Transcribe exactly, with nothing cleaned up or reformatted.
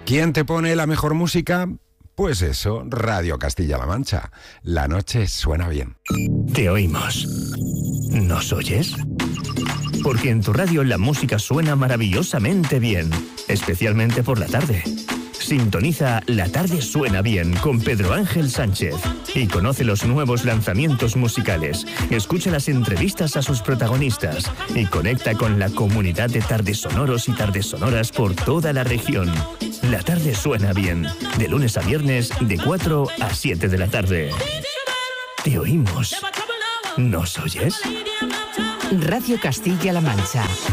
¿Quién te pone la mejor música? Pues eso, Radio Castilla-La Mancha. La noche suena bien. Te oímos. ¿Nos oyes? Porque en tu radio la música suena maravillosamente bien, especialmente por la tarde. Sintoniza La Tarde Suena Bien con Pedro Ángel Sánchez y conoce los nuevos lanzamientos musicales. Escucha las entrevistas a sus protagonistas y conecta con la comunidad de tardesonoros y tardesonoras por toda la región. La Tarde Suena Bien, de lunes a viernes de cuatro a siete de la tarde. Te oímos. ¿Nos oyes? Radio Castilla-La Mancha.